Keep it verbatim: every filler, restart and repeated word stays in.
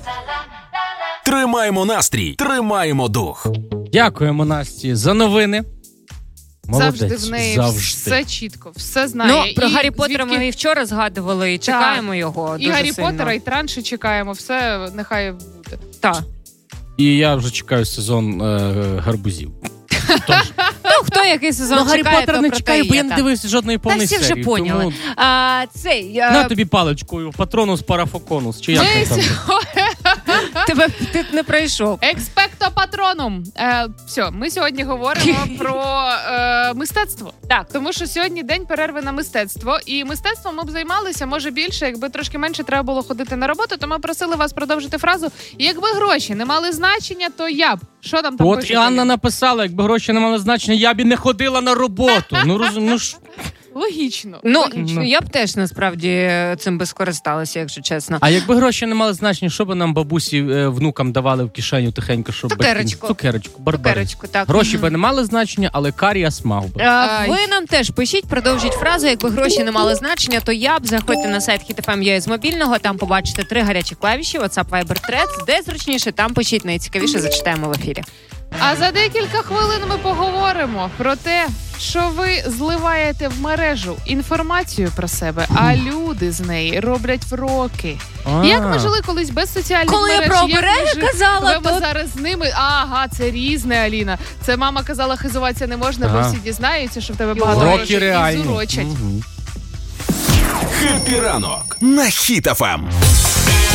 Тримаємо настрій, тримаємо дух. Дякуємо Насті за новини. Молодець. Завжди в неї Завжди. все чітко, все знає. Ну, про і Гаррі Поттера звідки... ми і вчора згадували, і чекаємо так. його І дуже Гаррі сильно. Поттера, і транші чекаємо, все нехай буде. Так. І я вже чекаю сезон е, гарбузів. Тож. Ну, хто який сезон Ну, Гаррі чекає, Поттера то не про чекаю, те бо є, я не так. дивився жодної Та повної всі серії. вже поняли. Тому... А, цей, а... На тобі паличкою, патронус парафоконус. Чи як Ми там? Тебе ти не пройшов. Експекто патронум. Е, все, ми сьогодні говоримо про е, мистецтво. Так. Тому що сьогодні день перерви на мистецтво. І мистецтвом ми б займалися, може, більше, якби трошки менше треба було ходити на роботу, то ми просили вас продовжити фразу «Якби гроші не мали значення, то я б». Що там там От пише? і Анна написала, якби гроші не мали значення, я б і не ходила на роботу. Ну, розум, ну ж... Логічно. Ну, логічно. я б теж, насправді, цим би скористалася, якщо чесно. А якби гроші не мали значення, що би нам бабусі е, внукам давали в кишеню тихенько, щоб... Цукерочку. батьки- Цукерочку, барбари. Цукерочку, так. Гроші би не мали значення, але каріас мав би. А, ви нам теж пишіть, продовжіть фразу, якби гроші не мали значення, то я б. Заходьте на сайт хіт еф ем точка ю а з мобільного, там побачите три гарячі клавіші, WhatsApp, Viber, Threads, де зручніше, там пишіть, найцікавіше зачитаємо в ефірі. А за декілька хвилин ми поговоримо про те, що ви зливаєте в мережу інформацію про себе, а люди з неї роблять вроки. А. Як ми жили колись без соціальних Коли я мереж? про як ми обереги жили- казала, коли ми то- зараз з ними... Ага, це різне, Аліна. Це мама казала, хизуватися не можна, бо Ага. всі дізнаються, що в тебе багато Роки грошей і реальні. зурочать. Мгм. Хеппі ранок на Хіт еф ем.